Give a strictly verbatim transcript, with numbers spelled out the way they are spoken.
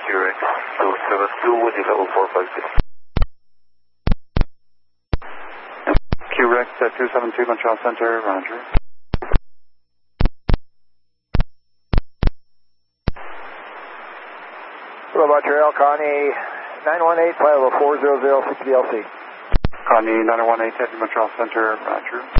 Q-Rex two seven two, Woody level four five six. Q-Rex at two seven two, Montreal Center, roger. Hello, Montreal, Connie nine one eight, flight level four zero zero, six B L C. Connie nine one eight, at Montreal Center, roger.